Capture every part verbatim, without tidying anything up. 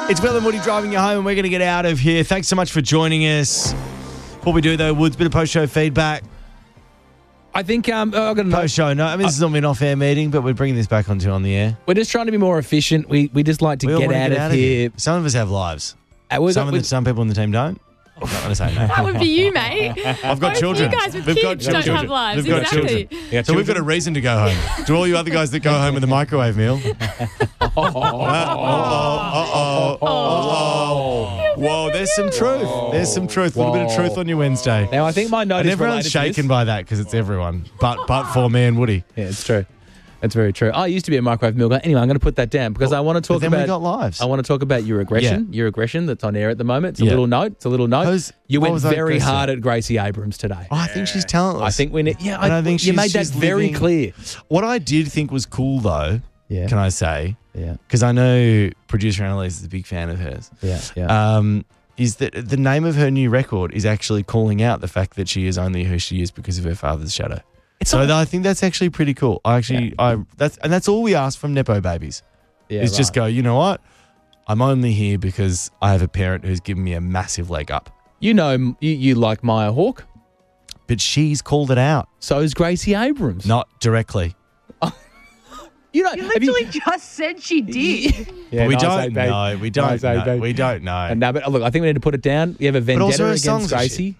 It's Will and Woody driving you home, and we're going to get out of here. Thanks so much for joining us. What we do, though, Woods, bit of post-show feedback. I think um, oh, I've got another. Post-show, no. I mean, this is not an off-air meeting, but we're bringing this back onto on the air. We're just trying to be more efficient. We we just like to We all get, wanna out, get of out of here. here. Some of us have lives. Uh, we've Some got- of the, some people in the team don't. I'm not going to say no. That would be you, mate. I've got Both children. You guys with We've got kids don't children. have lives. We've got exactly. children. Yeah, So we've got a reason to go home. To all you other guys that go home with a microwave meal. Uh-oh, uh-oh, uh-oh. Whoa, there's some truth. There's some truth. A little bit of truth on your Wednesday. Now I think my note And is everyone's related to shaken this. by that because it's everyone. But but for me and Woody. Yeah, it's true. It's very true. I used to be a microwave meal guy. Anyway, I'm going to put that down because I want to talk But then about. we got lives. I want to talk about your aggression. Your aggression that's on air at the moment. It's a Yeah. little note. It's a little note. Who's- you what went was that very aggressive? hard at Gracie Abrams today. Oh, I think she's talentless. I think we need. Yeah, And I, I think you she's- made that she's very living- clear. What I did think was cool, though, Yeah. can I say, Yeah. because I know producer Annalise is a big fan of hers, Yeah. Yeah. um, is that the name of her new record is actually calling out the fact that she is only who she is because of her father's shadow. So not- I think that's actually pretty cool. I actually, I that's and that's all we ask from Nepo babies. yeah, is just right. go, you know what? I'm only here because I have a parent who's given me a massive leg up. You know, you, you like Maya Hawke. But she's called it out, So is Gracie Abrams. not directly. you know. You have you- literally just said she did. Yeah, but we nice, don't eh, babe? know. We don't Nice, eh, know. babe? We don't know. And no, but look, I think we need to put it down. We have a also vendetta her against songs are Gracie.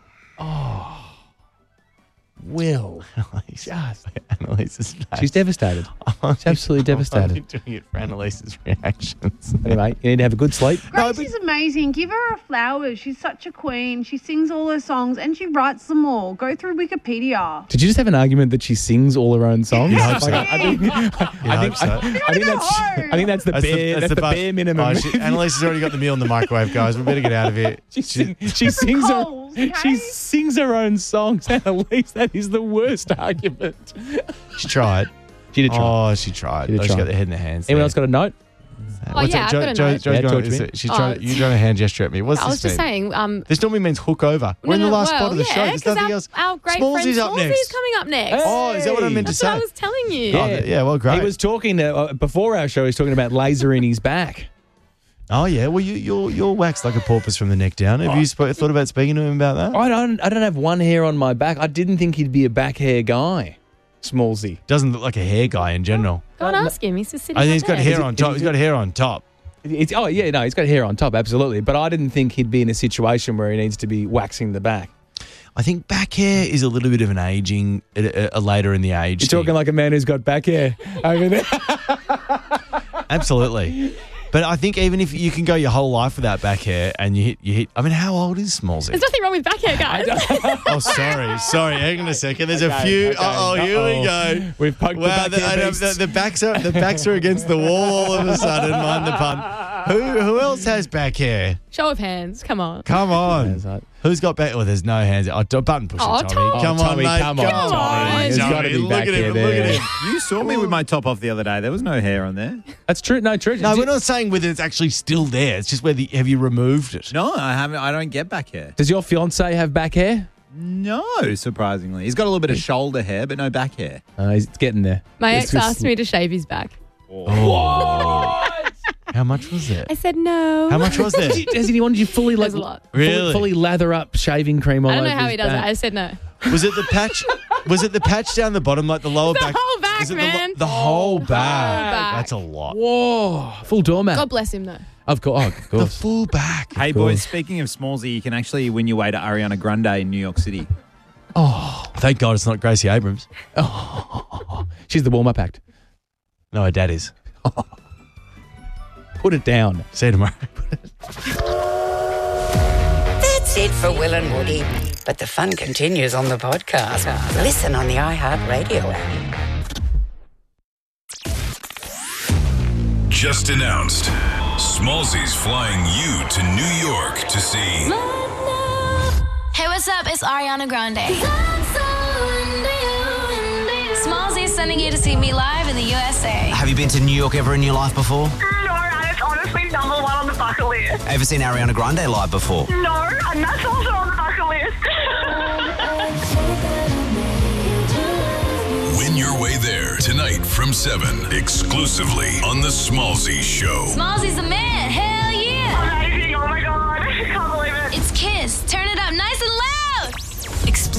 Will. Annalise, Just. Annalise is nice. She's devastated. She's absolutely I'm devastated. only doing it for Annalise's reactions. Anyway, you need to have a good sleep. Gracie's amazing. Give her her flowers. She's such a queen. She sings all her songs and she writes them all. Go through Wikipedia. Did you just have an argument that she sings all her own songs? You'd hope so. I, I think, I, You'd I think, hope so. I, I think that's I think that's the That's the- bare that's that's the, bu- bare minimum. Oh, she, Annalise has already got the meal in the microwave, guys. We better get out of here. she, sing, she sings her Coles, okay? she sings her own songs. Annalise, that is the worst argument. She tried. She did try. Oh, she tried. She did oh, she try. got the head in the hands. Anyone there. else got a note? Oh, yeah, I've got a Jo, note. Jo's Yeah, going, talk to is me. it- she's Oh, trying, you're trying to hand gesture at me. What's I this was just mean? saying. Um, This normally means hook over. We're in the no, last well, spot of the yeah, show. There's 'cause nothing our, else. Our great Smallsy's friend up Smallsy's next. coming up next. Oh, is that what I meant to That's say? what I was telling you. Oh, th- yeah, well, great. He was talking to, uh, before our show. He was talking about laser in his back. Oh, yeah. Well, you, you're, you're waxed like a porpoise from the neck down. Have you sp- thought about speaking to him about that? I don't. I don't have one hair on my back. I didn't think he'd be a back hair guy. Smallsy. Doesn't look like a hair guy in general. Go and ask him. He's just sitting I think up he's got there. hair Is it- on top. is He's it- got hair on top. It's, oh yeah, no, he's got hair on top, absolutely. But I didn't think he'd be in a situation where he needs to be waxing the back. I think back hair is a little bit of an aging, a, a later in the age. You're thing. talking like a man who's got back hair over there. Absolutely. But I think even if you can go your whole life without back hair and you hit, you hit. I mean, how old is Smallsy? There's nothing wrong with back hair, guys. Oh, sorry, sorry. Hang on a second. There's a Okay, few. okay. Uh oh, here we go. We've poked Wow, the the, back I hair know, beast. the, the backs are the backs are against the wall all of a sudden. Mind the pun. Who who else has back hair? Show of hands. Come on. Come on. That's right. Who's got back? Oh, there's no hands. Oh, do- button pushing, Oh, Tommy. Tom. Come Oh, on, Tommy, mate. come on, Come Tommy. There's Tommy. gotta be Look back at hair him. Look there. at him. You saw me with my top off the other day. There was no hair on there. That's true. No, true. No, Did- we're not saying whether it's actually still there. It's just whether have you removed it. No, I haven't. I don't get back hair. Does your fiance have back hair? No, surprisingly, he's got a little bit of shoulder hair, but no back hair. Uh, he's it's getting there. My It's ex just- asked me to shave his back. How much was it? I said no. How much was it? Has he wanted you fully like There's a lot. fully, Really? fully lather up shaving cream all I don't know over how his he does back? it. I said no. Was it the patch? Was it the patch down the bottom, like the lower The back? whole back, Was it the lo- man. The, whole back. back. That's a lot. Whoa, full doormat. God bless him, though. Of course, oh, of The course. full back. Hey, course. boys, speaking of Smallsy, you can actually win your way to Ariana Grande in New York City. Thank God it's not Gracie Abrams. She's the warm-up act. No, her dad is. Put it down. See you tomorrow. That's it for Will and Woody. But the fun continues on the podcast. Listen on the iHeartRadio app. Just announced, Smallsy's flying you to New York to see Hey, what's up? It's Ariana Grande. Smallsy's sending you to see me live in the U S A. Have you been to New York ever in your life before? No, and it's honestly number one on the bucket list. Ever seen Ariana Grande live before? No, and that's also on the bucket list. Win Your Way There tonight from seven, exclusively on The Smallzy Show. Smallsy's the man. Hell yeah.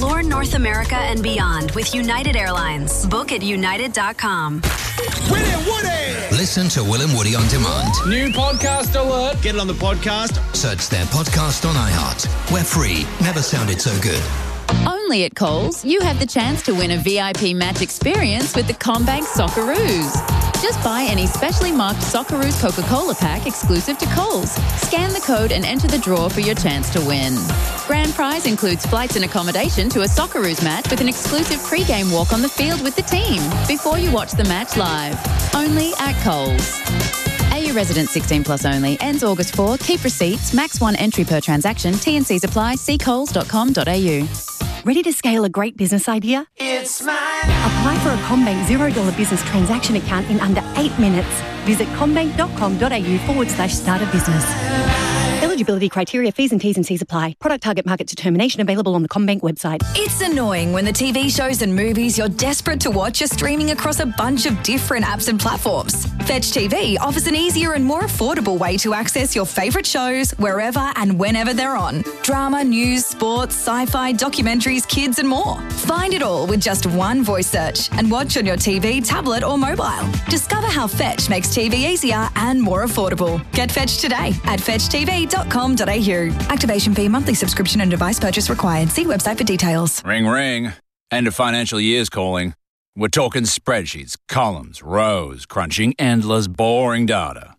Explore North America and beyond with United Airlines. Book at united dot com. Will and Woody! Listen to Will and Woody on demand. New podcast alert. Get it on the podcast. Search their podcast on iHeart. We're free. Never sounded so good. Only at Coles, you have the chance to win a V I P match experience with the CommBank Socceroos. Just buy any specially marked Socceroos Coca-Cola pack exclusive to Coles. Scan the code and enter the draw for your chance to win. Grand prize includes flights and accommodation to a Socceroos match with an exclusive pre-game walk on the field with the team before you watch the match live. Only at Coles. A U resident sixteen plus only. Ends August fourth. Keep receipts. Max one entry per transaction. T and Cs apply. See coles dot com dot a u. Ready to scale a great business idea? It's mine. Apply for a CommBank zero dollar business transaction account in under eight minutes. Visit commbank dot com dot a u forward slash start a business. Eligibility criteria, fees and T's and C's apply. Product target market determination available on the CommBank website. It's annoying when the T V shows and movies you're desperate to watch are streaming across a bunch of different apps and platforms. Fetch T V offers an easier and more affordable way to access your favourite shows wherever and whenever they're on. Drama, news, sports, sci-fi, documentaries, kids and more. Find it all with just one voice search and watch on your T V, tablet or mobile. Discover how Fetch makes T V easier and more affordable. Get Fetch today at fetch t v dot com dot a u. Activation fee, monthly subscription and device purchase required. See website for details. Ring, ring. End of financial year's calling. We're talking spreadsheets, columns, rows, crunching endless, boring data.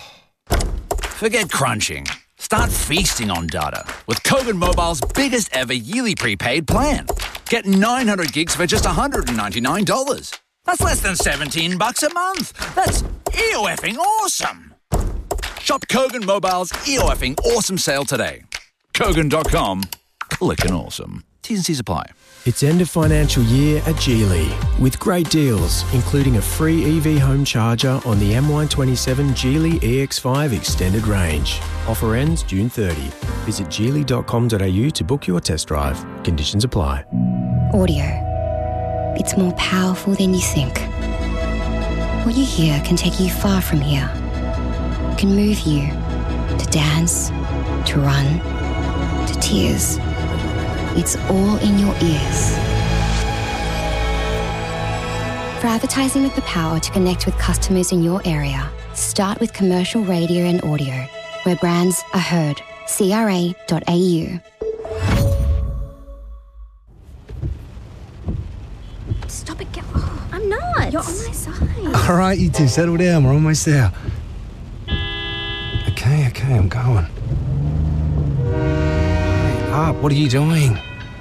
Forget crunching. Start feasting on data with Kogan Mobile's biggest ever yearly prepaid plan. Get nine hundred gigs for just one hundred ninety-nine dollars. That's less than seventeen bucks a month. That's E O effing awesome. Shop Kogan Mobile's E O effing awesome sale today. Kogan dot com. Clickin' awesome. T's and C's apply. It's end of financial year at Geely with great deals, including a free E V home charger on the M one twenty-seven Geely E X five extended range. Offer ends June thirtieth. Visit geely dot com dot a u to book your test drive. Conditions apply. Audio. It's more powerful than you think. What you hear can take you far from here. It can move you to dance, to run, to tears. It's all in your ears. For advertising with the power to connect with customers in your area, start with commercial radio and audio, where brands are heard. C R A dot A U. Stop it. Get, oh, I'm not. You're on my side. All right, you two, settle down. We're almost there. Okay, okay, I'm going. Hurry up. What are you doing?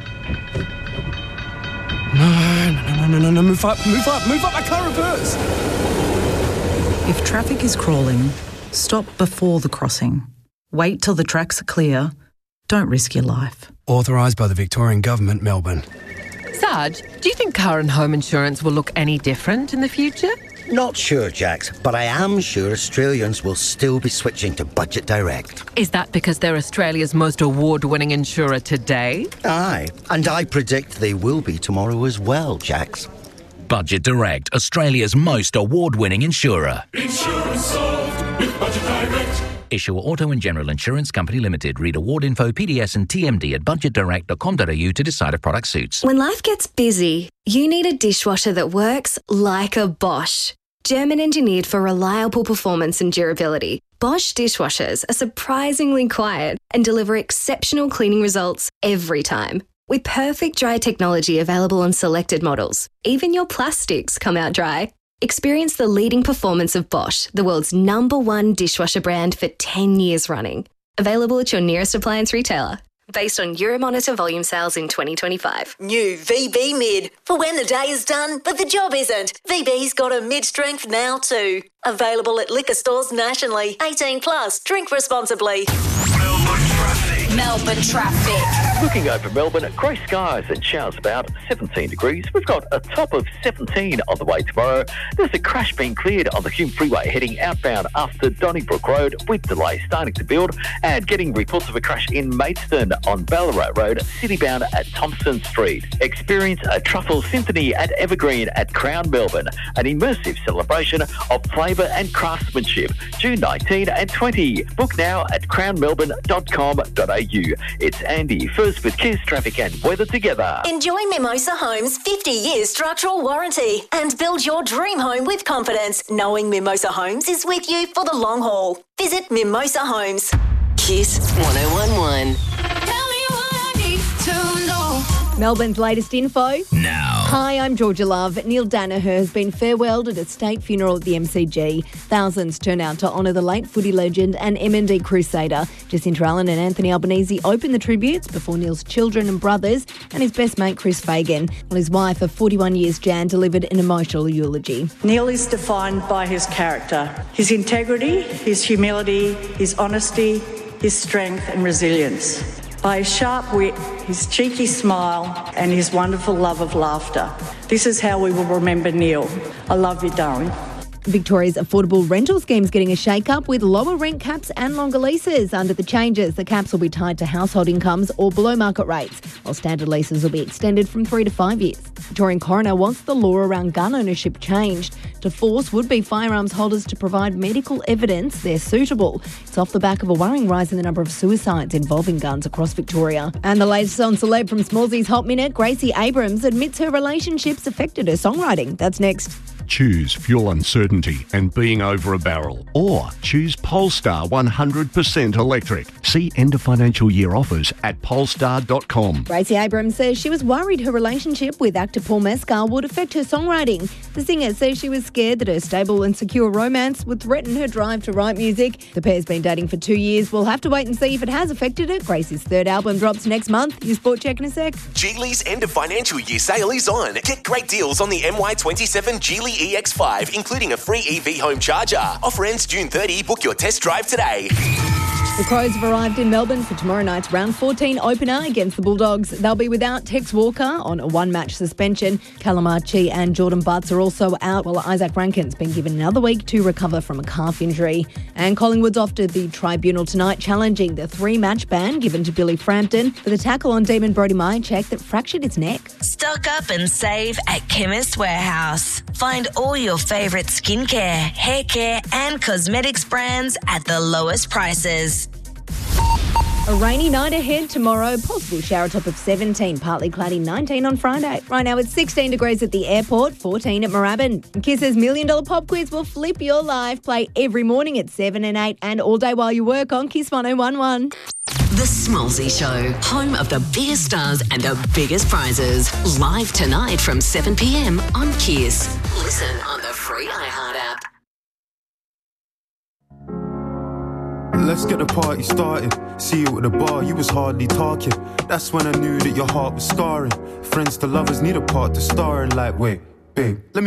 No, no, no, no, no, no. Move up, move up, move up. I can't reverse. If traffic is crawling, stop before the crossing. Wait till the tracks are clear. Don't risk your life. Authorised by the Victorian Government, Melbourne. Sarge, do you think car and home insurance will look any different in the future? Not sure, Jax, but I am sure Australians will still be switching to Budget Direct. Is that because they're Australia's most award-winning insurer today? Aye, and I predict they will be tomorrow as well, Jax. Budget Direct, Australia's most award-winning insurer. Insurance solved with Budget Direct. Issuer Auto and General Insurance Company Limited. Read award info, P D S and T M D at budget direct dot com dot a u to decide if product suits. When life gets busy, you need a dishwasher that works like a Bosch. German engineered for reliable performance and durability, Bosch dishwashers are surprisingly quiet and deliver exceptional cleaning results every time. With perfect dry technology available on selected models, even your plastics come out dry. Experience the leading performance of Bosch, the world's number one dishwasher brand for ten years running. Available at your nearest appliance retailer. Based on Euromonitor volume sales in twenty twenty-five. New V B Mid. For when the day is done, but the job isn't. V B's got a mid-strength now too. Available at liquor stores nationally. eighteen plus. Drink responsibly. Melbourne traffic. Looking over Melbourne, grey skies and showers about seventeen degrees. We've got a top of seventeen on the way tomorrow. There's a crash being cleared on the Hume Freeway heading outbound after Donnybrook Road with delays starting to build and getting reports of a crash in Maidstone on Ballarat Road, citybound at Thompson Street. Experience a truffle symphony at Evergreen at Crown Melbourne, an immersive celebration of flavour and craftsmanship, June nineteenth and twentieth. Book now at crown melbourne dot com dot a u. It's Andy, first with Kiss Traffic and Weather together. Enjoy Mimosa Homes' fifty years structural warranty and build your dream home with confidence, knowing Mimosa Homes is with you for the long haul. Visit Mimosa Homes. Kiss one oh one one. Melbourne's latest info. Now. Hi, I'm Georgia Love. Neil Danaher has been farewelled at a state funeral at the M C G. Thousands turned out to honour the late footy legend and M N D crusader. Jacinta Allen and Anthony Albanese opened the tributes before Neil's children and brothers and his best mate Chris Fagan. While his wife of forty-one years, Jan, delivered an emotional eulogy. Neil is defined by his character, his integrity, his humility, his honesty, his strength and resilience. By his sharp wit, his cheeky smile and his wonderful love of laughter. This is how we will remember Neil. I love you, darling. Victoria's affordable rental scheme's getting a shake-up with lower rent caps and longer leases. Under the changes, the caps will be tied to household incomes or below market rates, while standard leases will be extended from three to five years. Victorian coroner wants the law around gun ownership changed to force would-be firearms holders to provide medical evidence they're suitable. It's off the back of a worrying rise in the number of suicides involving guns across Victoria. And the latest on Celeb from Smallsy's Hot Minute, Gracie Abrams admits her relationships affected her songwriting. That's next. Choose fuel uncertainty and being over a barrel. Or choose Polestar one hundred percent electric. See end of financial year offers at polestar dot com. Gracie Abrams says she was worried her relationship with actor Paul Mescal would affect her songwriting. The singer says she was scared that her stable and secure romance would threaten her drive to write music. The pair's been dating for two years. We'll have to wait and see if it has affected it. Gracie's third album drops next month. Your sport check in a sec. Geely's end of financial year sale is on. Get great deals on the M Y twenty-seven Geely E X five, including a free E V home charger. Offer ends June thirtieth. Book your test drive today. The Crows have arrived in Melbourne for tomorrow night's round fourteen opener against the Bulldogs. They'll be without Tex Walker on a one-match suspension. Callum Archie and Jordan Butts are also out, while Isaac Rankin's been given another week to recover from a calf injury. And Collingwood's off to the tribunal tonight, challenging the three-match ban given to Billy Frampton for the tackle on Demon Brody Myercheck that fractured his neck. Stock up and save at Chemist Warehouse. Find all your favourite skincare, hair care and cosmetics brands at the lowest prices. A rainy night ahead tomorrow. Possible shower top of seventeen, partly cloudy, nineteen on Friday. Right now it's sixteen degrees at the airport, fourteen at Moorabbin. Kiss's Million Dollar Pop Quiz will flip your life. Play every morning at seven and eight and all day while you work on Kiss one oh one one. The Smallsy Show, home of the biggest stars and the biggest prizes. Live tonight from seven p.m. on Kiss. Listen on the free iHeart app. Let's get the party started. See you at the bar, you was hardly talking. That's when I knew that your heart was scarring. Friends to lovers need a part to star in. Like, wait, babe, let me